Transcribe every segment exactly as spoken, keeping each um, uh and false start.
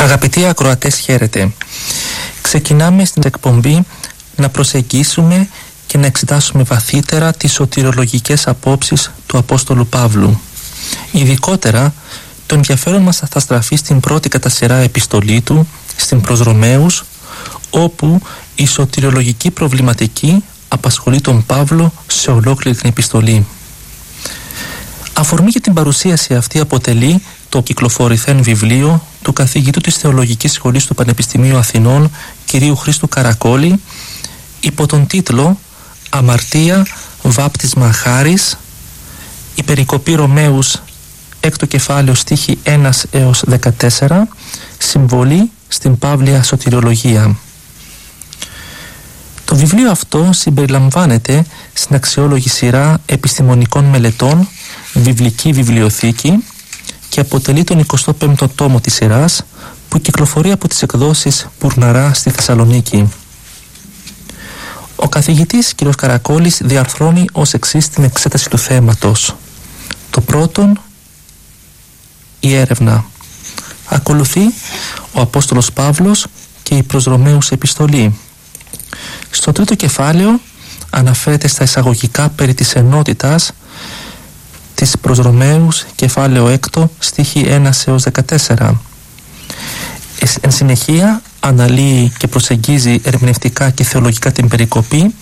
Αγαπητοί ακροατές, χαίρετε. Ξεκινάμε στην εκπομπή να προσεγγίσουμε και να εξετάσουμε βαθύτερα τις σωτηρολογικές απόψεις του Απόστολου Παύλου. Ειδικότερα, το ενδιαφέρον μας θα στραφεί στην πρώτη κατά σειρά επιστολή του, στην προς Ρωμαίους, όπου η σωτηρολογική προβληματική απασχολεί τον Παύλο σε ολόκληρη την επιστολή. Αφορμή για την παρουσίαση αυτή αποτελεί το κυκλοφορηθέν βιβλίο του καθηγητού της Θεολογικής Σχολής του Πανεπιστημίου Αθηνών, κυρίου Χρήστου Καρακόλη, υπό τον τίτλο «Αμαρτία, βάπτισμα χάρις», η περικοπή Ρωμαίους, έκτο κεφάλαιο, στίχοι ένα έως δεκατέσσερα, συμβολή στην Παύλια σωτηριολογία. Το βιβλίο αυτό συμπεριλαμβάνεται στην αξιόλογη σειρά επιστημονικών μελετών, βιβλική βιβλιοθήκη, και αποτελεί τον εικοστό πέμπτο τόμο της σειράς, που κυκλοφορεί από τις εκδόσεις Πουρναρά στη Θεσσαλονίκη. Ο καθηγητής κ. Καρακόλης διαρθρώνει ως εξής την εξέταση του θέματος. Το πρώτον, η έρευνα. Ακολουθεί ο Απόστολος Παύλος και η προς Ρωμαίους επιστολή. Στο τρίτο κεφάλαιο αναφέρεται στα εισαγωγικά περί της ενότητας της προς Ρωμαίους, κεφάλαιο έκτο, στίχοι ένα έως δεκατέσσερα. Εν συνεχεία αναλύει και προσεγγίζει ερμηνευτικά και θεολογικά την περικοπή,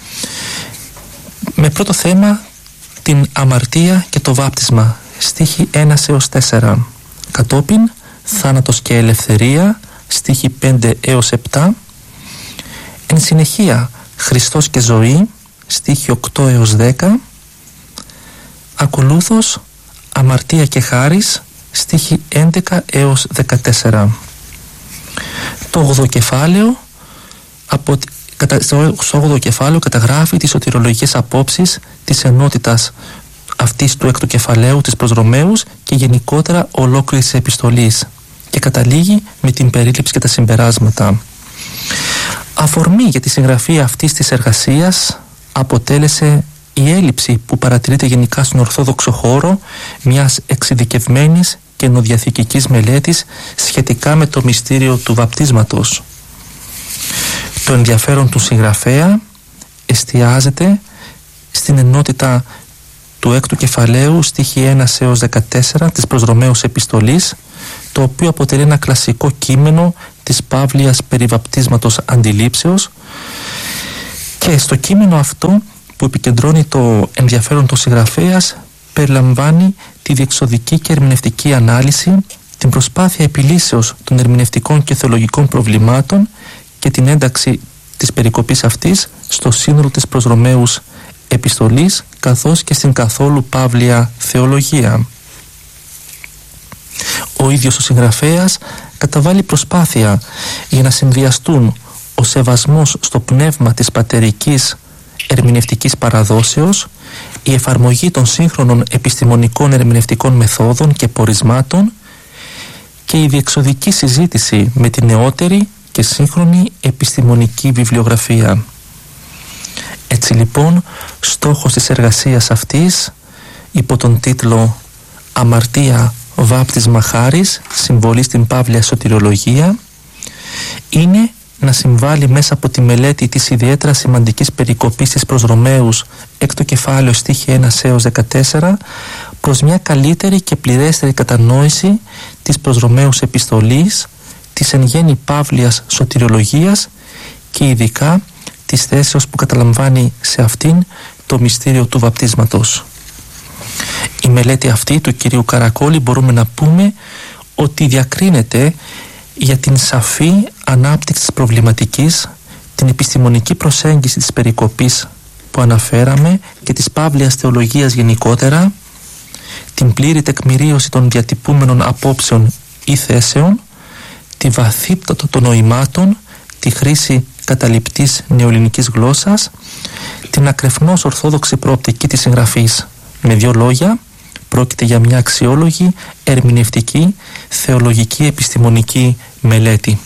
με πρώτο θέμα την αμαρτία και το βάπτισμα, στίχοι ένα έως τέσσερα. Κατόπιν θάνατος και ελευθερία, στίχοι πέντε έως επτά. Εν συνεχεία Χριστός και ζωή, στίχοι οκτώ έως δέκα. Ακολούθως αμαρτία και χάρις, στίχοι έντεκα έως δεκατέσσερα. Το όγδοο κεφάλαιο, από, στο όγδοο κεφάλαιο καταγράφει τις σωτηρολογικές απόψεις της ενότητας αυτής του έκτου κεφαλαίου της προς Ρωμαίους και γενικότερα ολόκληρης της επιστολής, και καταλήγει με την περίληψη και τα συμπεράσματα. Αφορμή για τη συγγραφή αυτής της εργασίας αποτέλεσε η έλλειψη που παρατηρείται γενικά στον Ορθόδοξο χώρο μιας εξειδικευμένης και εννοδιαθηκικής μελέτης σχετικά με το μυστήριο του βαπτίσματος. Το ενδιαφέρον του συγγραφέα εστιάζεται στην ενότητα του έκτου κεφαλαίου, στίχοι ένα έως δεκατέσσερα της προς Ρωμαίους επιστολής, το οποίο αποτελεί ένα κλασικό κείμενο της Παύλιας περί βαπτίσματος αντιλήψεως, και στο κείμενο αυτό που επικεντρώνει το ενδιαφέρον του συγγραφέας περιλαμβάνει τη διεξοδική και ερμηνευτική ανάλυση, την προσπάθεια επιλύσεως των ερμηνευτικών και θεολογικών προβλημάτων και την ένταξη της περικοπής αυτής στο σύνολο της προς Ρωμαίους επιστολής, καθώς και στην καθόλου παύλια θεολογία. Ο ίδιος ο συγγραφέας καταβάλει προσπάθεια για να συνδυαστούν ο σεβασμός στο πνεύμα της πατερικής ερμηνευτικής παραδόσεως, η εφαρμογή των σύγχρονων επιστημονικών ερμηνευτικών μεθόδων και πορισμάτων και η διεξοδική συζήτηση με την νεότερη και σύγχρονη επιστημονική βιβλιογραφία. Έτσι λοιπόν, στόχος της εργασίας αυτής, υπό τον τίτλο «Αμαρτία, βάπτισμα χάρις, συμβολή στην Παύλια σωτηριολογία», είναι να συμβάλλει μέσα από τη μελέτη της ιδιαίτερα σημαντικής περικοπής της προς Ρωμαίους, έκτο κεφάλαιο, στίχοι ένα έως δεκατέσσερα, προς μια καλύτερη και πληρέστερη κατανόηση της προς Ρωμαίους επιστολής, της εν γέννη παύλιας σωτηριολογίας και ειδικά της θέσεως που καταλαμβάνει σε αυτήν το μυστήριο του βαπτίσματος. Η μελέτη αυτή του κυρίου Καρακόλη μπορούμε να πούμε ότι διακρίνεται για την σαφή ανάπτυξη της προβληματικής, την επιστημονική προσέγγιση της περικοπής που αναφέραμε και της παύλιας θεολογίας γενικότερα, την πλήρη τεκμηρίωση των διατυπούμενων απόψεων ή θέσεων, τη βαθύτητα των νοημάτων, τη χρήση καταληπτής νεοελληνικής γλώσσας, την ακρεφνώς ορθόδοξη προοπτική της συγγραφής. Με δύο λόγια, πρόκειται για μια αξιόλογη, ερμηνευτική, θεολογική, επιστημονική μελέτη.